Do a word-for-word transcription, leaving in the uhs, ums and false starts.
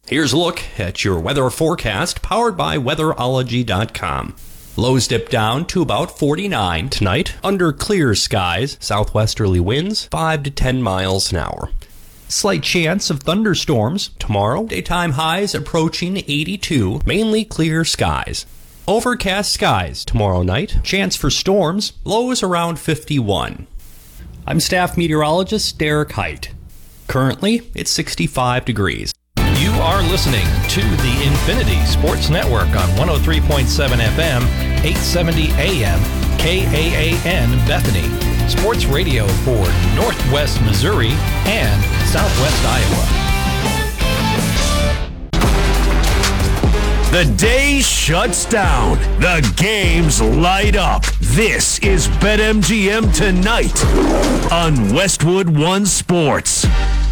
Here's a look at your weather forecast powered by weatherology dot com. Lows dip down to about forty-nine tonight under clear skies, southwesterly winds five to ten miles an hour. Slight chance of thunderstorms tomorrow, daytime highs approaching eighty-two, mainly clear skies. Overcast skies tomorrow night, chance for storms, lows around fifty-one. I'm staff meteorologist Derek Height. Currently, it's sixty-five degrees. You are listening to the Infinity Sports Network on one oh three point seven F M, eight seventy A M, K A A N Bethany. Sports radio for Northwest Missouri and Southwest Iowa. The day shuts down. The games light up. This is BetMGM Tonight on Westwood One Sports.